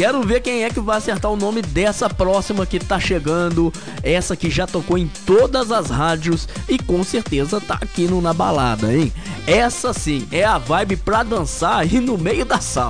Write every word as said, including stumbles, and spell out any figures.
Quero ver quem é que vai acertar o nome dessa próxima que tá chegando. Essa que já tocou em todas as rádios e com certeza tá aqui no Na Balada, hein? Essa sim é a vibe pra dançar e no meio da sala.